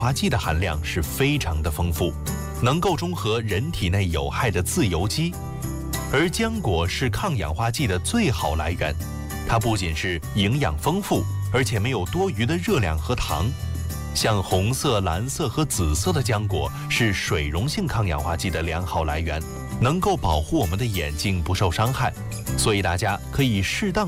化剂的含量是非常的丰富，能够中和人体内有害的自由基。而浆果是抗氧化剂的最好来源，它不仅是营养丰富，而且没有多余的热量和糖。像红色、蓝色和紫色的浆果是水溶性抗氧化剂的良好来源，能够保护我们的眼睛不受伤害，所以大家可以适当